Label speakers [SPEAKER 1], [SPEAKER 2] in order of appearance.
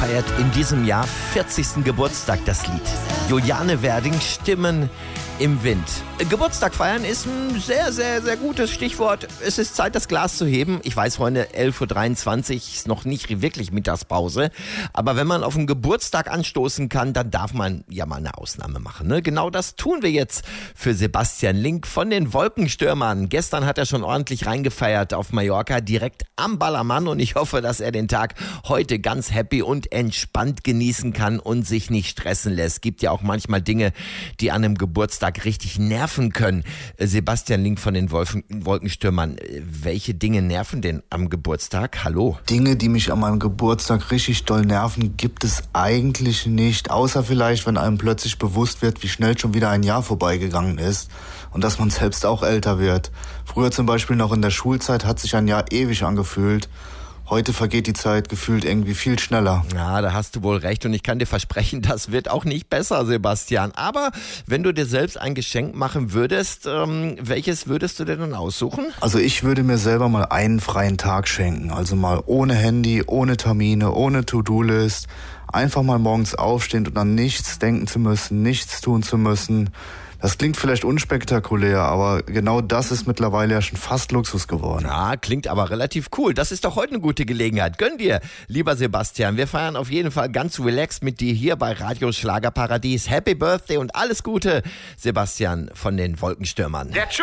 [SPEAKER 1] feiert in diesem Jahr 40. Geburtstag, das Lied. Juliane Werding, Stimmen im Wind. Geburtstag feiern ist ein sehr, sehr, sehr gutes Stichwort. Es ist Zeit, das Glas zu heben. Ich weiß, Freunde, 11.23 Uhr ist noch nicht wirklich Mittagspause. Aber wenn man auf einen Geburtstag anstoßen kann, dann darf man ja mal eine Ausnahme machen. Ne? Genau das tun wir jetzt für Sebastian Link von den Wolkenstürmern. Gestern hat er schon ordentlich reingefeiert auf Mallorca, direkt am Ballermann. Und ich hoffe, dass er den Tag heute ganz happy und entspannt genießen kann und sich nicht stressen lässt. Gibt ja auch manchmal Dinge, die an einem Geburtstag richtig nerven können. Sebastian Link von den Wolkenstürmern, welche Dinge nerven denn am Geburtstag? Hallo?
[SPEAKER 2] Dinge, die mich an meinem Geburtstag richtig doll nerven, gibt es eigentlich nicht. Außer vielleicht, wenn einem plötzlich bewusst wird, wie schnell schon wieder ein Jahr vorbeigegangen ist und dass man selbst auch älter wird. Früher zum Beispiel noch in der Schulzeit hat sich ein Jahr ewig angefühlt. Heute vergeht die Zeit gefühlt irgendwie viel schneller.
[SPEAKER 1] Ja, da hast du wohl recht und ich kann dir versprechen, das wird auch nicht besser, Sebastian. Aber wenn du dir selbst ein Geschenk machen würdest, welches würdest du dir dann aussuchen?
[SPEAKER 2] Also ich würde mir selber mal einen freien Tag schenken. Also mal ohne Handy, ohne Termine, ohne To-Do-List. Einfach mal morgens aufstehen und an nichts denken zu müssen, nichts tun zu müssen. Das klingt vielleicht unspektakulär, aber genau das ist mittlerweile ja schon fast Luxus geworden.
[SPEAKER 1] Ja, klingt aber relativ cool. Das ist doch heute eine gute Gelegenheit. Gönn dir, lieber Sebastian. Wir feiern auf jeden Fall ganz relaxed mit dir hier bei Radio Schlagerparadies. Happy Birthday und alles Gute, Sebastian von den Wolkenstürmern.
[SPEAKER 3] Der